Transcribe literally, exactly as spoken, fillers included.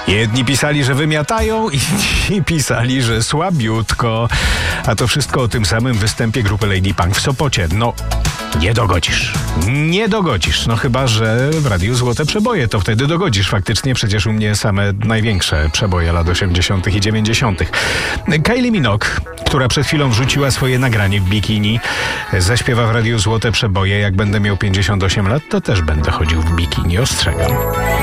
Jedni pisali, że wymiatają, inni pisali, że słabiutko. A to wszystko o tym samym występie grupy Lady Punk w Sopocie. No, nie dogodzisz. Nie dogodzisz. No chyba, że w Radiu Złote Przeboje, to wtedy dogodzisz faktycznie. Przecież u mnie same największe przeboje lat osiemdziesiątych i dziewięćdziesiątych. Kylie Minogue, która przed chwilą wrzuciła swoje nagranie w bikini, zaśpiewa w Radiu Złote Przeboje. Jak będę miał pięćdziesiąt osiem lat, to też będę chodził w bikini. Ostrzegam.